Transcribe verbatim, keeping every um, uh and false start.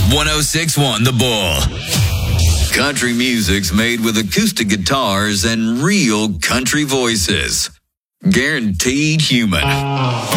one oh six point one The Bull. Country music's made with acoustic guitars and real country voices. Guaranteed human.